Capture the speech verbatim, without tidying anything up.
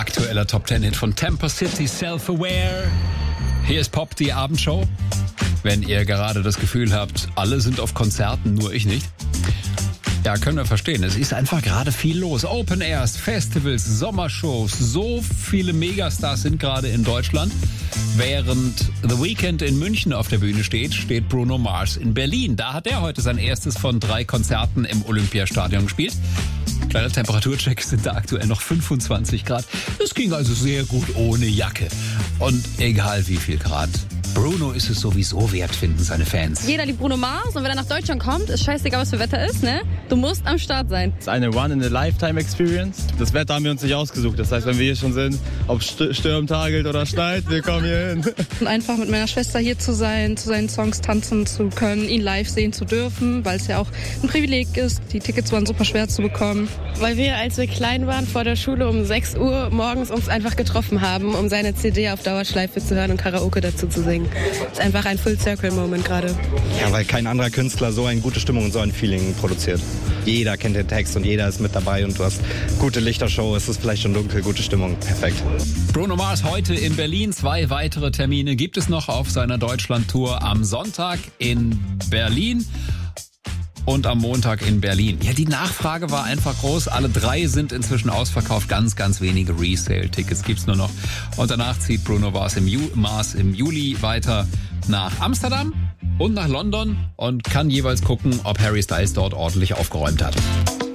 Aktueller Top Ten Hit von Temper City, Self-Aware. Hier ist Pop, die Abendshow. Wenn ihr gerade das Gefühl habt, alle sind auf Konzerten, nur ich nicht. Ja, können wir verstehen. Es ist einfach gerade viel los. Open Airs, Festivals, Sommershows. So viele Megastars sind gerade in Deutschland. Während The Weeknd in München auf der Bühne steht, steht Bruno Mars in Berlin. Da hat er heute sein erstes von drei Konzerten im Olympiastadion gespielt. Kleiner Temperaturcheck, sind da aktuell noch fünfundzwanzig Grad. Es ging also sehr gut ohne Jacke. Und egal wie viel Grad, Bruno ist es sowieso wert, finden seine Fans. Jeder liebt Bruno Mars und wenn er nach Deutschland kommt, ist scheißegal, was für Wetter ist, ne? Du musst am Start sein. Es ist eine One-in-a-Lifetime-Experience. Das Wetter haben wir uns nicht ausgesucht. Das heißt, wenn wir hier schon sind, ob es stürmt, hagelt oder schneit, wir kommen hier hin. Und einfach mit meiner Schwester hier zu sein, zu seinen Songs tanzen zu können, ihn live sehen zu dürfen, weil es ja auch ein Privileg ist. Die Tickets waren super schwer zu bekommen. Weil wir, als wir klein waren, vor der Schule um sechs Uhr morgens uns einfach getroffen haben, um seine C D auf Dauerschleife zu hören und Karaoke dazu zu singen. Das ist einfach ein Full-Circle-Moment gerade. Ja, weil kein anderer Künstler so eine gute Stimmung und so ein Feeling produziert. Jeder kennt den Text und jeder ist mit dabei und du hast gute Lichtershow, es ist vielleicht schon dunkel, gute Stimmung, perfekt. Bruno Mars heute in Berlin. Zwei weitere Termine gibt es noch auf seiner Deutschland-Tour am Sonntag in Berlin und am Montag in Berlin. Ja, die Nachfrage war einfach groß. Alle drei sind inzwischen ausverkauft. Ganz, ganz wenige Resale-Tickets gibt's nur noch. Und danach zieht Bruno Mars im, Ju- Mars im Juli weiter nach Amsterdam und nach London und kann jeweils gucken, ob Harry Styles dort ordentlich aufgeräumt hat.